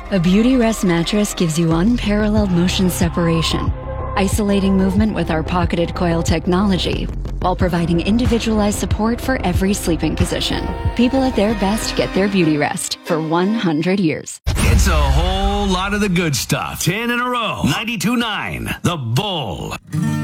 A Beauty Rest mattress gives you unparalleled motion separation, isolating movement with our pocketed coil technology, while providing individualized support for every sleeping position. People at their best get their Beauty Rest for 100 years. It's a whole lot of the good stuff. 10 in a row. 92.9 The Bull.